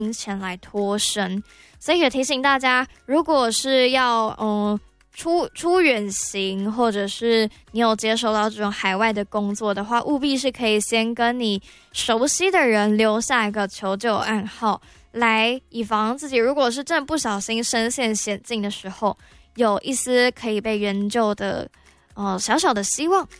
前来脱身。所以也提醒大家，如果是要出远行，或者是你有接收到这种海外的工作的话，务必是可以先跟你熟悉的人留下一个求救暗号，来以防自己如果是真的不小心身陷险境的时候，有一丝可以被援救的小小的希望。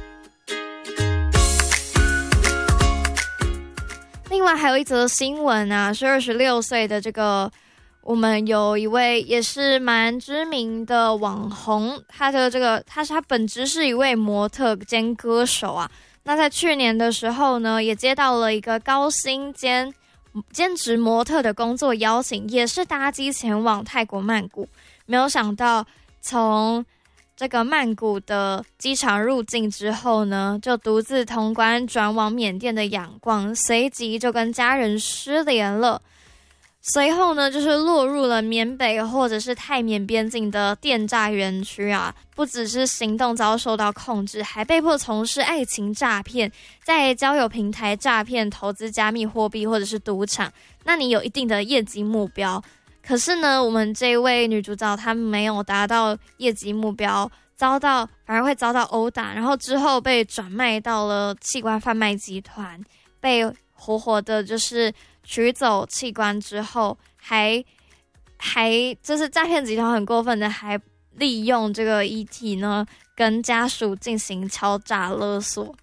另外还有一则新闻啊，是26岁的这个我们有一位也是蛮知名的网红，他本职是一位模特兼歌手啊。那在去年的时候呢，也接到了一个高薪兼职模特的工作邀请，也是搭机前往泰国曼谷。没有想到从这个曼谷的机场入境之后呢，就独自通关转往缅甸的仰光，随即就跟家人失联了。随后呢，就是落入了缅北或者是泰缅边境的电诈园区啊，不只是行动遭受到控制，还被迫从事爱情诈骗，在交友平台诈骗、投资加密货币或者是赌场。那你有一定的业绩目标，可是呢，我们这位女主角她没有达到业绩目标，反而会遭到殴打，然后之后被转卖到了器官贩卖集团，被活活的就是取走器官之后，还就是诈骗集团很过分的，还利用这个遗体呢，跟家属进行敲诈勒索。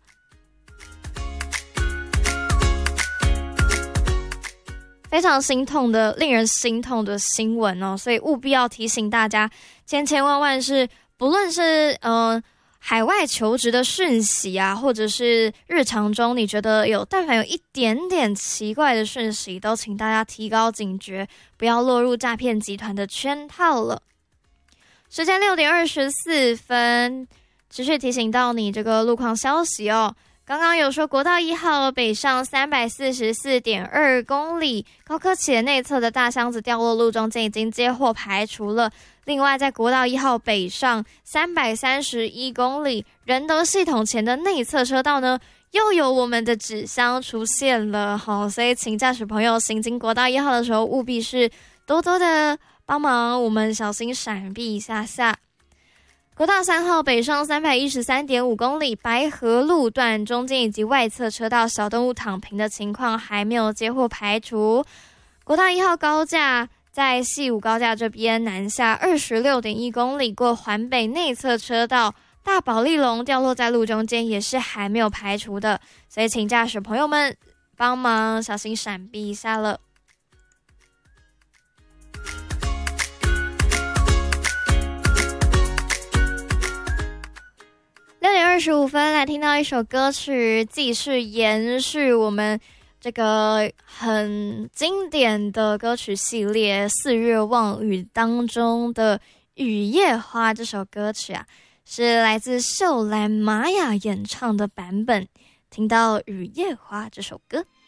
非常令人心痛的新闻哦，所以务必要提醒大家，千万是不论是海外求职的讯息啊，或者是日常中你觉得但凡有一点点奇怪的讯息，都请大家提高警觉，不要落入诈骗集团的圈套了。时间6点24分，持续提醒到你这个路况消息哦。刚刚有说国道1号北上344.2公里，高科企内侧的大箱子掉落路中间已经接获排除了。另外在国道1号北上331公里，仁德系统前的内侧车道呢，又有我们的纸箱出现了。所以请驾驶朋友行经国道1号的时候，务必是多多的帮忙我们小心闪避一下下。国道3号北上313.5公里，白河路段中间以及外侧车道小动物躺平的情况还没有接获排除。国道1号高架在西武高架这边南下26.1公里，过环北内侧车道大保利龙掉落在路中间也是还没有排除的，所以请驾驶朋友们帮忙小心闪避一下了。6点25分，来听到一首歌曲，既是延续我们这个很经典的歌曲系列《四月望雨》当中的《雨夜花》这首歌曲啊，是来自秀兰玛雅演唱的版本。听到《雨夜花》这首歌。